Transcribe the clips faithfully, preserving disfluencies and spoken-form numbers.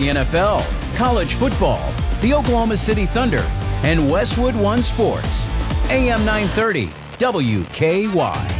The N F L, college football, the Oklahoma City Thunder, and Westwood One Sports. A M nine thirty, W K Y.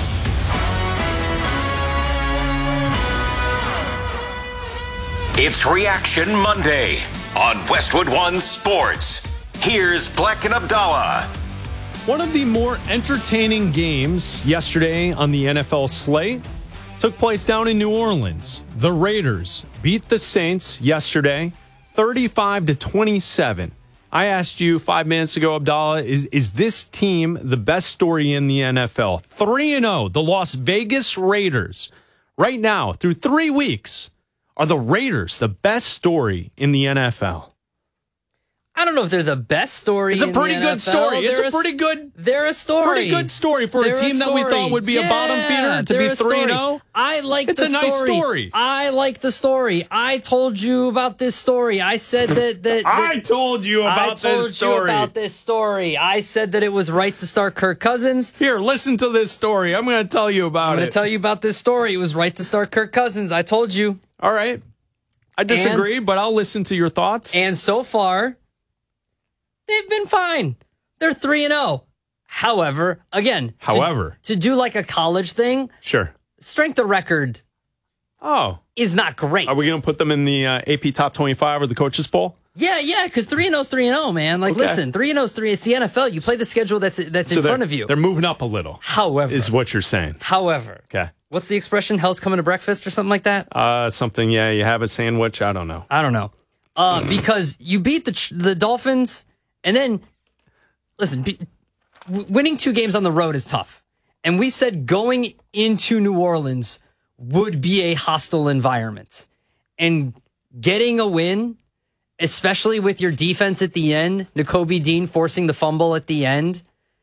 It's Reaction Monday on Westwood One Sports. Here's Black and Abdallah. One of the more entertaining games yesterday on the N F L slate took place down in New Orleans. The Raiders beat the Saints yesterday, thirty-five to twenty-seven. I asked you five minutes ago, Abdallah, is, is this team the best story in the N F L? three and oh, the Las Vegas Raiders. Right now, through three weeks, are the Raiders the best story in the N F L? I don't know if they're the best story. It's a pretty in the good N F L. story. It's They're a pretty good. They're a story. Pretty good story for They're a team a that we thought would be yeah, a bottom feeder to be three and oh. I like it's the a story. nice story. I like the story. I told you about this story. I said that that, that I told you about I told this story. you about this story. I said that it was right to start Kirk Cousins. Here, listen to this story. I'm going to tell you about I'm it. going to tell you about this story. It was right to start Kirk Cousins. I told you. All right. I disagree, and, but I'll listen to your thoughts. And so far, they've been fine. They're three and oh. However, again, However. To, to do like a college thing, Sure. strength of record Oh. is not great. Are we going to put them in the uh, A P Top twenty-five or the Coaches Poll? Yeah, yeah, because three and oh is three and oh, man. Like, Okay. listen, three and oh is three. It's the N F L. You play the schedule that's that's So in they're- front of you. They're moving up a little, However, is what you're saying. however, Okay. what's the expression? Hell's coming to breakfast or something like that? Uh, something, yeah, you have a sandwich. I don't know. I don't know. Uh, because you beat the Ch- the Dolphins, and then listen, be, w- winning two games on the road is tough. And we said going into New Orleans would be a hostile environment, and getting a win, especially with your defense at the end, Nakobe Dean forcing the fumble at the end,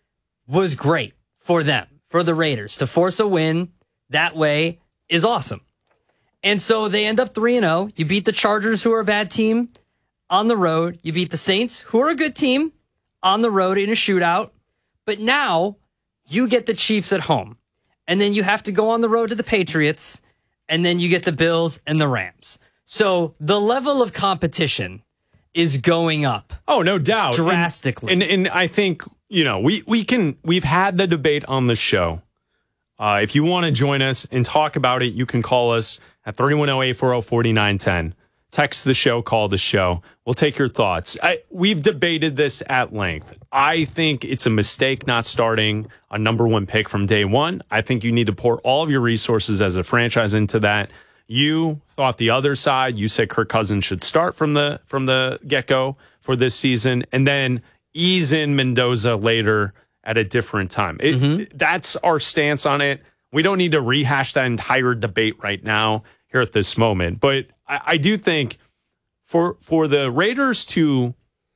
was great for them, for the Raiders. To force a win that way is awesome. And so they end up three and oh. You beat the Chargers, who are a bad team, on the road. You beat the Saints, who are a good team, on the road in a shootout. But now you get the Chiefs at home. And then you have to go on the road to the Patriots. And then you get the Bills and the Rams. So the level of competition is going up. Oh, no doubt. Drastically. And, and, and I think, you know, we, we can, we've had the debate on the show. Uh, if you want to join us and talk about it, you can call us at three one zero, eight four zero, four nine one zero. Text the show, call the show. We'll take your thoughts. I, we've debated this at length. I think it's a mistake not starting a number one pick from day one. I think you need to pour all of your resources as a franchise into that. You thought the other side. You said Kirk Cousins should start from the from the get-go for this season, and then ease in Mendoza later at a different time. It, mm-hmm. That's our stance on it. We don't need to rehash that entire debate right now here at this moment. But I, I do think for for the Raiders to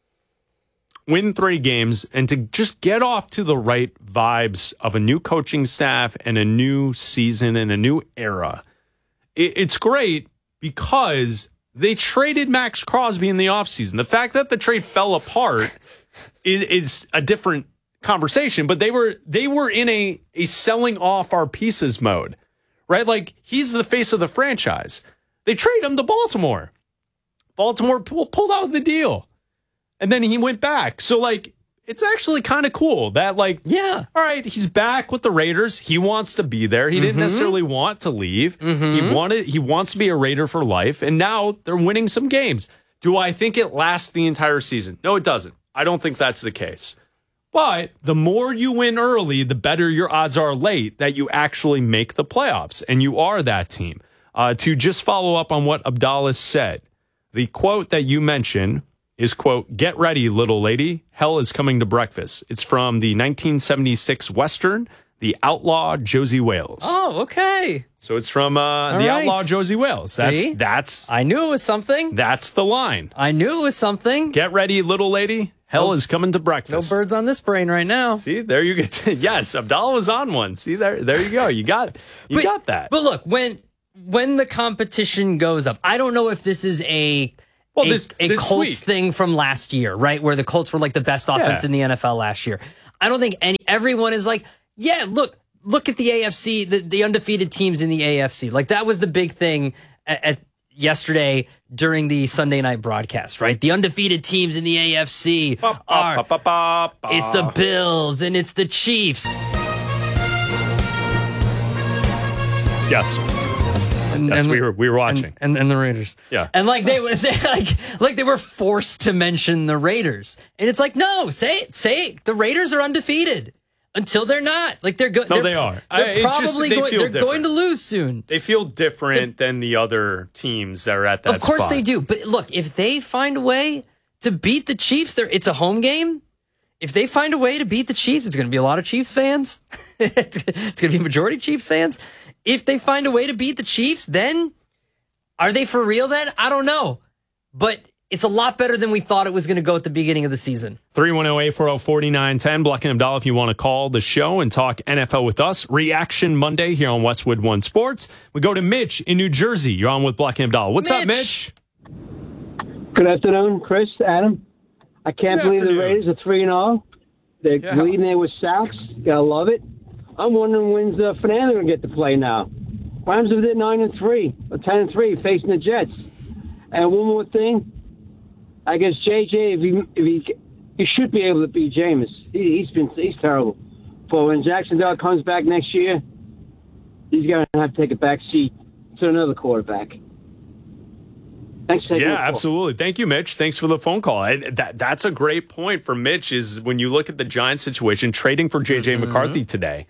win three games and to just get off to the right vibes of a new coaching staff and a new season and a new era, it, it's great because they traded Max Crosby in the offseason. The fact that the trade fell apart is, is a different conversation, but they were they were in a, a selling off our pieces mode, right? Like, he's the face of the franchise. They trade him to Baltimore. Baltimore pull, pulled out the deal, and then he went back. So, like, it's actually kind of cool that, like, yeah, all right, he's back with the Raiders. He wants to be there. He mm-hmm. didn't necessarily want to leave. Mm-hmm. He wanted he wants to be a Raider for life, and now they're winning some games. Do I think it lasts the entire season? No, it doesn't. I don't think that's the case. But the more you win early, the better your odds are late that you actually make the playoffs, and you are that team. Uh, to just follow up on what Abdallah said, the quote that you mentioned is, quote, "Get ready, little lady. Hell is coming to breakfast." It's from the nineteen seventy-six Western, The Outlaw Josie Wales. Oh, okay. So it's from uh, The right. Outlaw Josie Wales. That's, See? that's, I knew it was something. That's the line. I knew it was something. Get ready, little lady. Hell no, is coming to breakfast. No birds on this brain right now. See, there you get. To, yes, Abdallah was on one. See, there, there you go. You got, you but, got that. But look, when when the competition goes up, I don't know if this is a well, a, this, a this Colts week. thing from last year, right? Where the Colts were like the best offense yeah. in the N F L last year. I don't think any everyone is like, yeah, look, look at the A F C, the, the undefeated teams in the A F C. Like, that was the big thing at, at yesterday during the Sunday night broadcast, right? The undefeated teams in the A F C Ba, ba, are, ba, ba, ba, ba. it's the Bills and it's the Chiefs. Yes. And, Yes, and- we were we were watching. And, and, and the Raiders. Yeah. And like they were they, like like they were forced to mention the Raiders. And it's like, no, say it, say it. The Raiders are undefeated until they're not. Like they're going No, they're, they are. They're I- it probably just- they going feel they're different. going to lose soon. They feel different than the other teams that are at that Of course spot. they do. But look, if they find a way to beat the Chiefs, they're, it's a home game. If they find a way to beat the Chiefs, it's going to be a lot of Chiefs fans. it's it's going to be majority Chiefs fans. If they find a way to beat the Chiefs, then are they for real then? I don't know. But it's a lot better than we thought it was going to go at the beginning of the season. three one zero, eight four zero, four nine one zero. Black and Abdallah, if you want to call the show and talk N F L with us. Reaction Monday here on Westwood One Sports. We go to Mitch in New Jersey. You're on with Black and Abdallah. What's up, Mitch? Mitch? Good afternoon, Chris, Adam. I can't Good believe afternoon. the Raiders are three and zero. They're Yeah. leading there with sacks. Gotta love it. I'm wondering when's uh, Fernando gonna get to play now. Rams are at nine and three, or ten and three, facing the Jets. And one more thing, I guess J J, if he if he he should be able to beat Jameis. He, he's been he's terrible. But when Jacksonville comes back next year, he's gonna have to take a back seat to another quarterback. Thanks for taking Yeah, the call. absolutely. Thank you, Mitch. Thanks for the phone call. I, that That's a great point for Mitch is when you look at the Giants situation, trading for J J Mm-hmm. McCarthy today.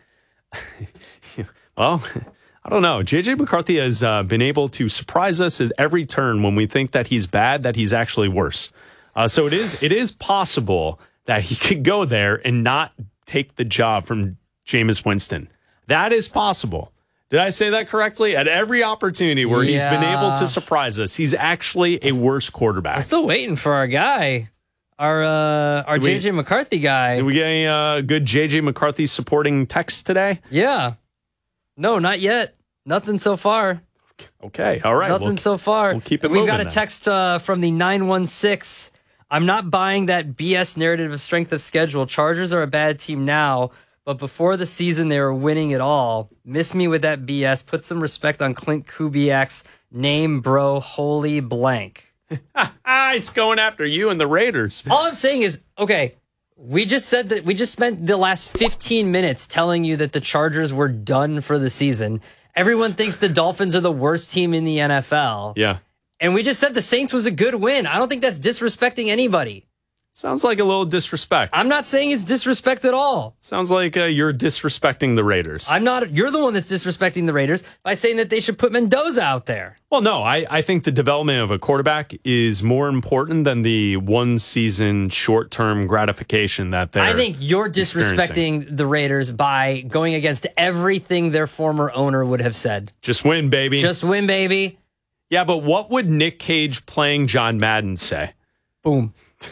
Well, I don't know. J J McCarthy has uh, been able to surprise us at every turn when we think that he's bad, that he's actually worse. Uh, so it is it is possible that he could go there and not take the job from Jameis Winston. That is possible. Did I say that correctly? At every opportunity where he's been able Yeah. to surprise us, he's actually a worse quarterback. I'm still waiting for our guy, our uh, our Did we- J J McCarthy guy. Did we get any uh, good J J McCarthy supporting text today? Yeah. No, not yet. Nothing so far. Okay, all right. Nothing Well, so far. we'll keep it We've moving got a then. text uh, from the nine one six. I'm not buying that B S narrative of strength of schedule. Chargers are a bad team now, but before the season they were winning it all. Miss me with that B S. Put some respect on Clint Kubiak's name, bro. Holy blank. Ah, he's going after you and the Raiders. All I'm saying is, okay, we just said that we just spent the last fifteen minutes telling you that the Chargers were done for the season. Everyone thinks the Dolphins are the worst team in the N F L. Yeah. And we just said the Saints was a good win. I don't think that's disrespecting anybody. Sounds like a little disrespect. I'm not saying it's disrespect at all. Sounds like uh, you're disrespecting the Raiders. I'm not. You're the one that's disrespecting the Raiders by saying that they should put Mendoza out there. Well, no, I, I think the development of a quarterback is more important than the one season short term gratification that they're I think you're experiencing. disrespecting the Raiders by going against everything their former owner would have said. Just win, baby. Just win, baby. yeah, but what would Nick Cage playing John Madden say? Boom.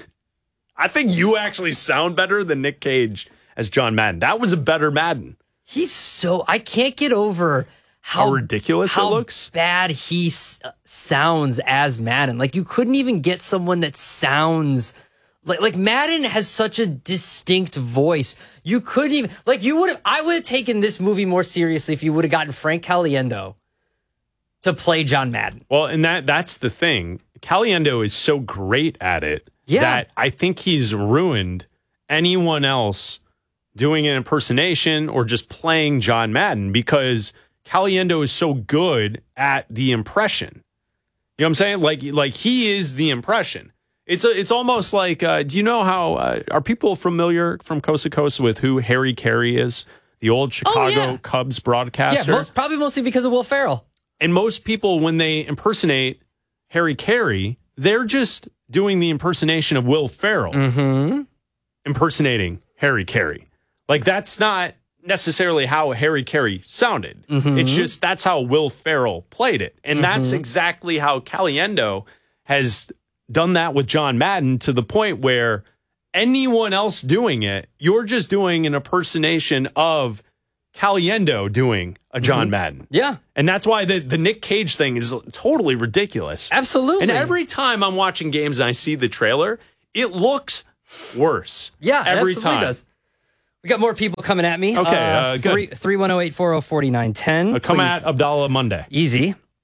I think you actually sound better than Nick Cage as John Madden. That was a better Madden. He's so. I can't get over how, How ridiculous it how looks? bad he s- sounds as Madden. Like you couldn't even get someone that sounds like like Madden has such a distinct voice. You couldn't even like you would have. I would have taken this movie more seriously if you would have gotten Frank Caliendo to play John Madden. Well, and that that's the thing. Caliendo is so great at it Yeah. that I think he's ruined anyone else doing an impersonation or just playing John Madden because Caliendo is so good at the impression. You know what I'm saying? Like like he is the impression. It's a, it's almost like uh, do you know how uh, are people familiar from coast to coast with who Harry Carey is? The old Chicago yeah. Cubs Yeah, broadcaster. most, probably mostly because of Will Ferrell. And most people, when they impersonate Harry Carey, they're just doing the impersonation of Will Ferrell, Mm-hmm. impersonating Harry Carey. Like, that's not necessarily how Harry Carey sounded. Mm-hmm. It's just that's how Will Ferrell played it. And that's exactly how Caliendo has done that with John Madden to the point where anyone else doing it, you're just doing an impersonation of Caliendo doing a John Madden. Yeah, And that's why the, the Nick Cage thing is totally ridiculous. absolutely. And every time I'm watching games and I see the trailer, it looks worse. Yeah, it every absolutely time. does. We got more people coming at me. Okay, uh, good. three one zero eight four zero four nine one zero. Uh, come at Abdallah Monday. Easy.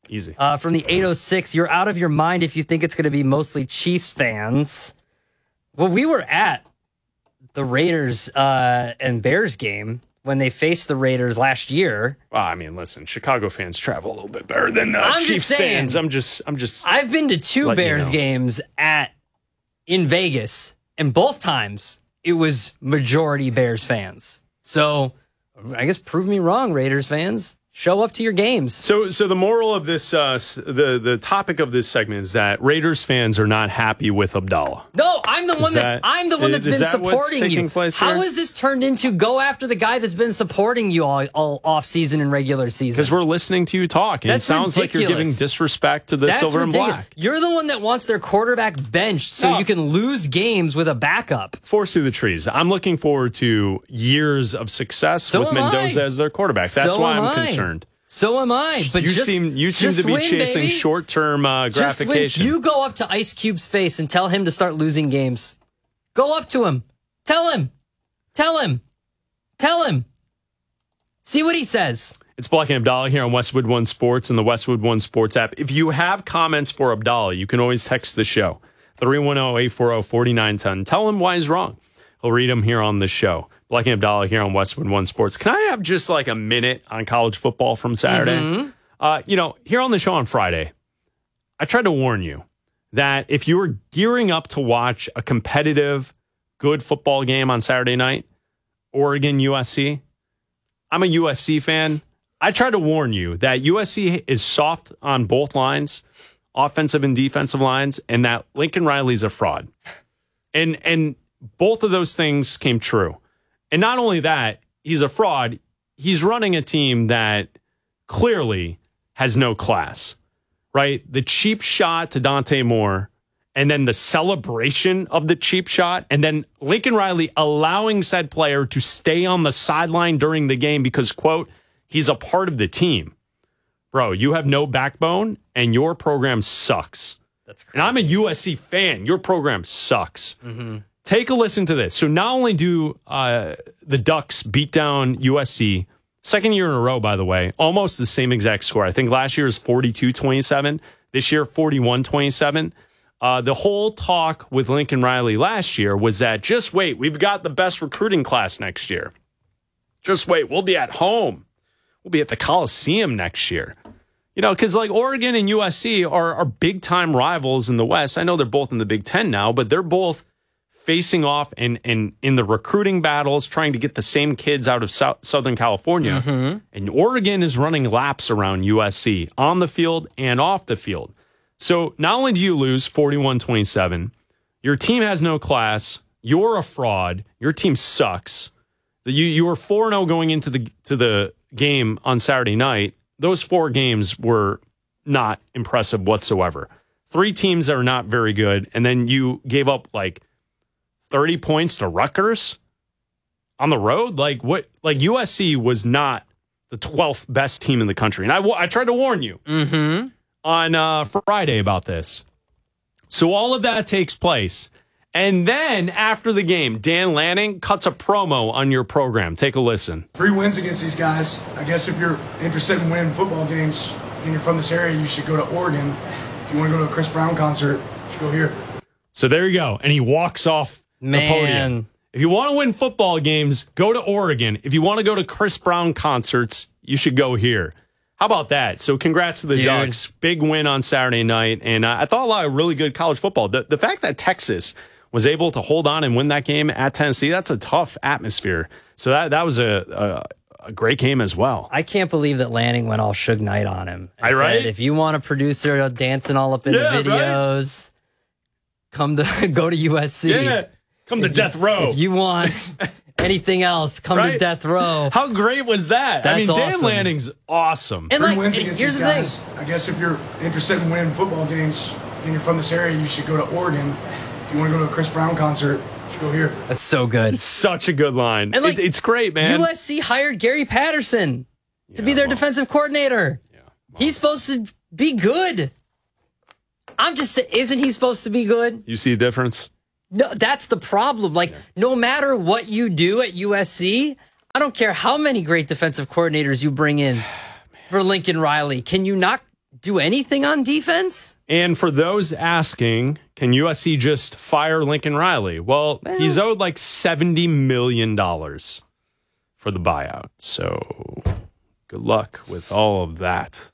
Easy. Uh, from the eight oh six, you're out of your mind if you think it's going to be mostly Chiefs fans. Well, we were at the Raiders uh, and Bears game when they faced the Raiders last year. Well, I mean, listen, Chicago fans travel a little bit better than uh, I'm Chiefs just saying, fans. I'm just, I'm just. I've been to two Bears you know. games at in Vegas, and both times it was majority Bears fans. So I guess prove me wrong, Raiders fans. Show up to your games. So, so the moral of this, uh, the the topic of this segment is that Raiders fans are not happy with Abdallah. No, I'm the one Is that's that- I'm the one is- that's is been that what's supporting taking you. place How here? is this turned into go after the guy that's been supporting you all, all off season and regular season? Because we're listening to you talk, and That's it sounds like you're ridiculous. giving disrespect to the That's silver ridiculous. and black. You're the one that wants their quarterback benched so No. you can lose games with a backup. Force through the trees. I'm looking forward to years of success So with am I. Mendoza as their quarterback. That's So why am I'm I. concerned. So am I. But you just, seem you seem just to be win, chasing baby. short-term uh, Just win. gratification. You go up to Ice Cube's face and tell him to start losing games. Go up to him. Tell him. Tell him. Tell him. See what he says. It's Black and Abdallah here on Westwood One Sports and the Westwood One Sports app. If you have comments for Abdallah, you can always text the show, three one zero, eight four zero, four nine one zero. Tell him why he's wrong. He'll read them here on the show. Black and Abdallah here on Westwood One Sports. Can I have just like a minute on college football from Saturday? Mm-hmm. Uh, you know, here on the show on Friday, I tried to warn you that if you were gearing up to watch a competitive, good football game on Saturday night, Oregon U S C, I'm a U S C fan. I tried to warn you that U S C is soft on both lines, offensive and defensive lines, and that Lincoln Riley's a fraud. And and both of those things came true. And not only that, he's a fraud. He's running a team that clearly has no class, right? The cheap shot to Dante Moore, and then the celebration of the cheap shot, and then Lincoln Riley allowing said player to stay on the sideline during the game because, quote, he's a part of the team. Bro, you have no backbone, and your program sucks. That's crazy. And I'm a U S C fan. Your program sucks. Mm-hmm. Take a listen to this. So not only do uh, the Ducks beat down U S C, second year in a row, by the way, almost the same exact score. I think last year was forty-two twenty-seven. This year, forty-one twenty-seven. Uh, the whole talk with Lincoln Riley last year was that just wait, we've got the best recruiting class next year. Just wait, we'll be at home. We'll be at the Coliseum next year. You know, because like Oregon and U S C are, are big-time rivals in the West. I know they're both in the Big Ten now, but they're both facing off and in, in, in the recruiting battles, trying to get the same kids out of South, Southern California. Mm-hmm. And Oregon is running laps around U S C on the field and off the field. So not only do you lose forty-one twenty-seven, your team has no class, you're a fraud, your team sucks. You you were four and oh going into the to the game on Saturday night. Those four games were not impressive whatsoever. Three teams that are not very good, and then you gave up like thirty points to Rutgers on the road. Like what? Like U S C was not the twelfth best team in the country, and I I tried to warn you Mm-hmm. on uh, Friday about this. So all of that takes place. And then after the game, Dan Lanning cuts a promo on your program. Take a listen. Three wins against these guys. I guess if you're interested in winning football games and you're from this area, you should go to Oregon. If you want to go to a Chris Brown concert, you should go here. So there you go. And he walks off Man. the podium. If you want to win football games, go to Oregon. If you want to go to Chris Brown concerts, you should go here. How about that? So congrats to the Dude. Ducks. Big win on Saturday night. And uh, I thought a lot of really good college football. The, the fact that Texas was able to hold on and win that game at Tennessee, that's a tough atmosphere. So that that was a, a, a great game as well. I can't believe that Lanning went all Suge Knight on him. and I right? said, if you want a producer dancing all up in Yeah, the videos, come to go to U S C. Yeah. Come to If death you- row. If you want anything else, come to Right? death row. How great was that? I That's mean, Dan awesome. Lanning's awesome. And Three like, wins and against here's these the thing. guys. I guess if you're interested in winning football games and you're from this area, you should go to Oregon. If you want to go to a Chris Brown concert, you should go here. That's so good. Such a good line. And, like, it, it's great, man. U S C hired Gary Patterson to be their well, defensive coordinator. yeah, He's supposed to be good. I'm just saying, isn't he supposed to be good? You see a difference? No, that's the problem. Like, no matter what you do at U S C, I don't care how many great defensive coordinators you bring in for Lincoln Riley. Can you not do anything on defense. And for those asking, can U S C just fire Lincoln Riley? Well, well he's owed like seventy million dollars for the buyout. So good luck with all of that.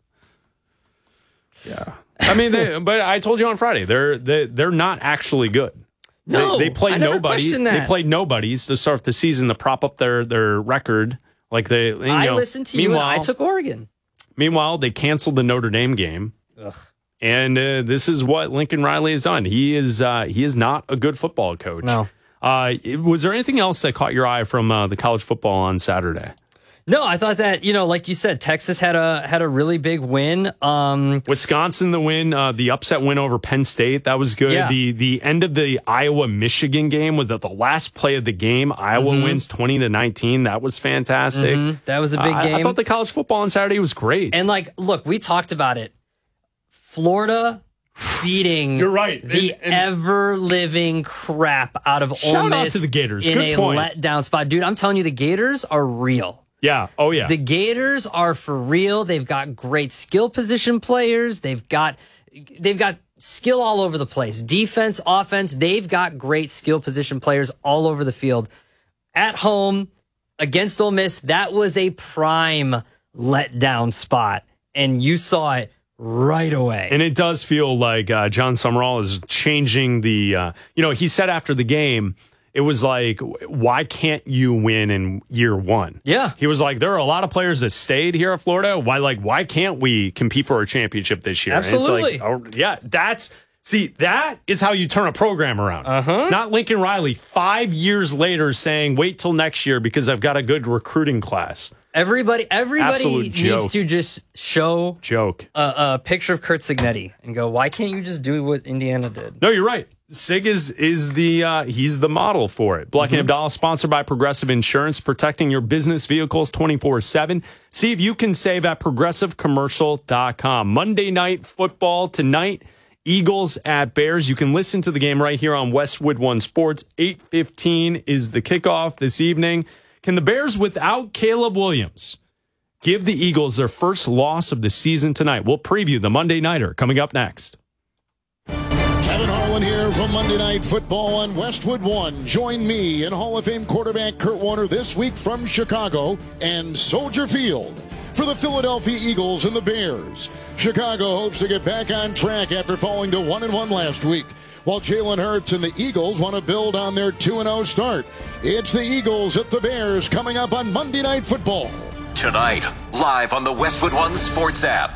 Yeah. I mean, they, but I told you on Friday, they're they, they're not actually good. No, they, they played I never nobody. questioned that. They played nobodies to start the season to prop up their their record. Like they, you I know, listened to you. And I took Oregon. Meanwhile, they canceled the Notre Dame game, Ugh. and uh, this is what Lincoln Riley has done. He is uh, he is not a good football coach. No. Uh, was there anything else that caught your eye from uh, the college football on Saturday? No, I thought that, you know, like you said, Texas had a had a really big win. Um, Wisconsin, the win, uh, the upset win over Penn State, that was good. Yeah. The the end of the Iowa-Michigan game was the, the last play of the game. Iowa Mm-hmm. wins twenty to nineteen. That was fantastic. Mhm. That was a big Uh, I- game. I thought the college football on Saturday was great. And like, look, we talked about it. Florida beating You're right. the And- and- ever living crap out of Ole Shout out Miss to the Gators. in Good a point. letdown spot. Dude, I'm telling you, the Gators are real. yeah. Oh, yeah. The Gators are for real. They've got great skill position players. They've got they've got skill all over the place. Defense, offense, they've got great skill position players all over the field. At home against Ole Miss, that was a prime letdown spot. And you saw it right away. And it does feel like uh, John Summerall is changing the, uh, you know, he said after the game, it was like, why can't you win in year one? Yeah. He was like, there are a lot of players that stayed here at Florida. Why, like, why can't we compete for a championship this year? And Absolutely. it's like, oh, yeah, that's, see, that is how you turn a program around. Uh-huh. Not Lincoln Riley five years later saying, wait till next year because I've got a good recruiting class. Everybody everybody Absolute needs joke. to just show Joke. a, a picture of Kurt Signetti and go, why can't you just do what Indiana did? No, you're right. Sig is is the uh, he's the model for it. Black and Abdallah, sponsored by Progressive Insurance, protecting your business vehicles twenty-four seven. See if you can save at progressive commercial dot com. Monday Night Football tonight. Eagles at Bears. You can listen to the game right here on Westwood One Sports. eight fifteen is the kickoff this evening. Can the Bears, without Caleb Williams, give the Eagles their first loss of the season tonight? We'll preview the Monday Nighter coming up next. Kevin Harlan here from Monday Night Football on Westwood One. Join me and Hall of Fame quarterback Kurt Warner this week from Chicago and Soldier Field for the Philadelphia Eagles and the Bears. Chicago hopes to get back on track after falling to one and one last week, while Jalen Hurts and the Eagles want to build on their two and oh start. It's the Eagles at the Bears coming up on Monday Night Football. Tonight, live on the Westwood One Sports app.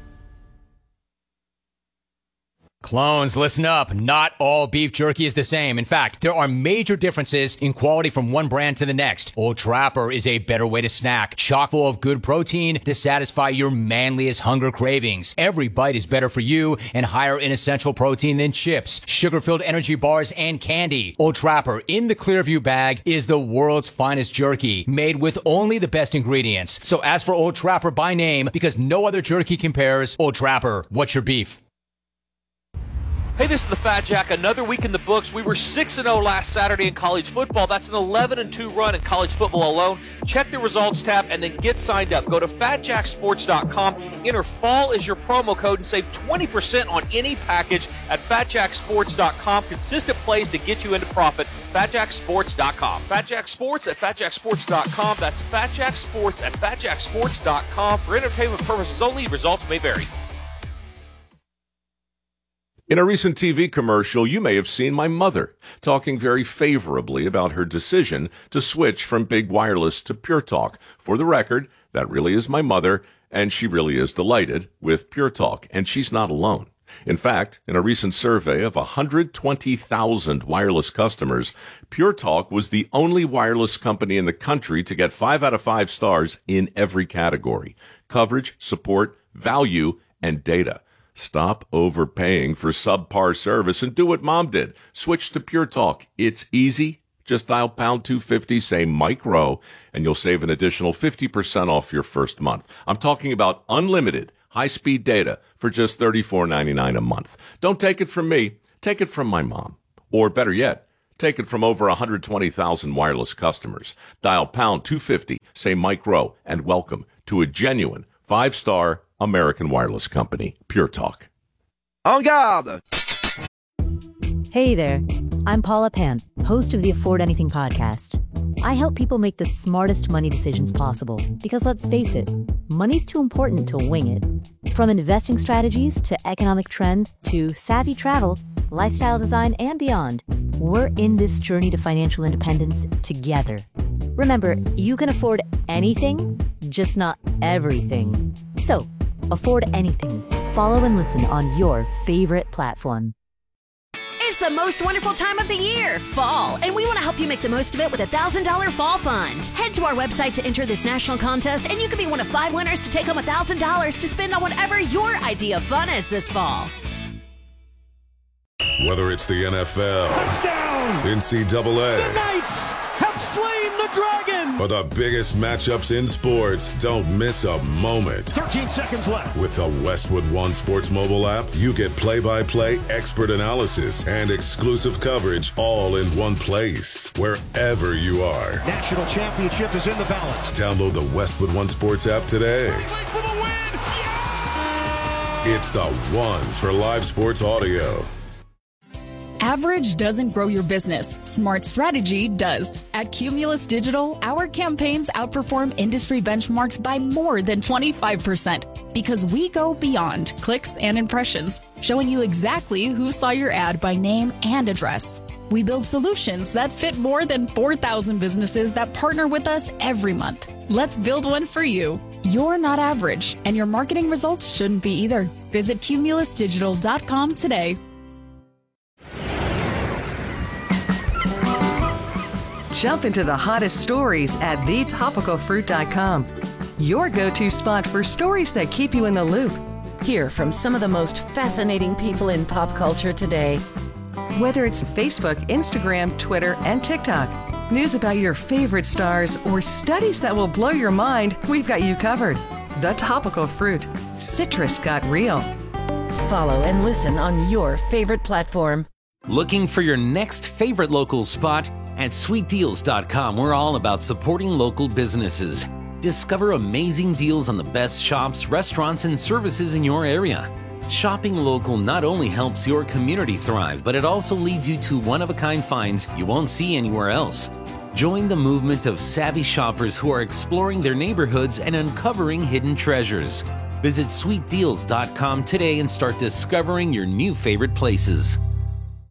Clones, listen up. Not all beef jerky is the same. In fact, there are major differences in quality from one brand to the next. Old Trapper is a better way to snack, chock full of good protein to satisfy your manliest hunger cravings. Every bite is better for you and higher in essential protein than chips, sugar-filled energy bars, and candy. Old Trapper in the Clearview bag is the world's finest jerky, made with only the best ingredients. So ask for Old Trapper by name because no other jerky compares. Old Trapper, what's your beef? Hey, this is the Fat Jack. Another week in the books. We were six and oh last Saturday in college football. That's an eleven and two run in college football alone. Check the results tab and then get signed up. Go to fat jack sports dot com. Enter fall as your promo code and save twenty percent on any package at fat jack sports dot com. Consistent plays to get you into profit. fat jack sports dot com. Fat Jack Sports at fat jack sports dot com. That's Fat Jack Sports at fat jack sports dot com. For entertainment purposes only, results may vary. In a recent T V commercial, you may have seen my mother talking very favorably about her decision to switch from Big Wireless to Pure Talk. For the record, that really is my mother, and she really is delighted with Pure Talk, and she's not alone. In fact, in a recent survey of one hundred twenty thousand wireless customers, Pure Talk was the only wireless company in the country to get five out of five stars in every category: coverage, support, value, and data. Stop overpaying for subpar service and do what Mom did. Switch to Pure Talk. It's easy. Just dial pound two fifty, say Mike Rowe, and you'll save an additional fifty percent off your first month. I'm talking about unlimited high-speed data for just thirty-four ninety-nine a month. Don't take it from me. Take it from my mom. Or better yet, take it from over one hundred twenty thousand wireless customers. Dial pound two fifty, say Mike Rowe, and welcome to a genuine five-star American Wireless Company. Pure Talk. En garde! Hey there, I'm Paula Pant, host of the Afford Anything podcast. I help people make the smartest money decisions possible because, let's face it, money's too important to wing it. From investing strategies to economic trends to savvy travel, lifestyle design, and beyond, we're in this journey to financial independence together. Remember, you can afford anything, just not everything. So, afford anything. Follow and listen on your favorite platform. It's the most wonderful time of the year, fall, and we want to help you make the most of it with a one thousand dollars Fall Fund. Head to our website to enter this national contest, and you could be one of five winners to take home one thousand dollars to spend on whatever your idea of fun is this fall. Whether it's the N F L, touchdown, N C double A, the Knights have slain the dragon, or the biggest matchups in sports, don't miss a moment. thirteen seconds left. With the Westwood One Sports mobile app, you get play-by-play, expert analysis, and exclusive coverage all in one place, wherever you are. National championship is in the balance. Download the Westwood One Sports app today. For the win. Yeah! It's the one for live sports audio. Average doesn't grow your business. Smart strategy does. At Cumulus Digital, our campaigns outperform industry benchmarks by more than twenty-five percent because we go beyond clicks and impressions, showing you exactly who saw your ad by name and address. We build solutions that fit more than four thousand businesses that partner with us every month. Let's build one for you. You're not average, and your marketing results shouldn't be either. Visit cumulus digital dot com today. Jump into the hottest stories at the topical fruit dot com. Your go-to spot for stories that keep you in the loop. Hear from some of the most fascinating people in pop culture today. Whether it's Facebook, Instagram, Twitter, and TikTok, news about your favorite stars, or studies that will blow your mind, we've got you covered. The Topical Fruit. Citrus got real. Follow and listen on your favorite platform. Looking for your next favorite local spot? At sweet deals dot com, we're all about supporting local businesses. Discover amazing deals on the best shops, restaurants, and services in your area. Shopping local not only helps your community thrive, but it also leads you to one-of-a-kind finds you won't see anywhere else. Join the movement of savvy shoppers who are exploring their neighborhoods and uncovering hidden treasures. Visit sweet deals dot com today and start discovering your new favorite places.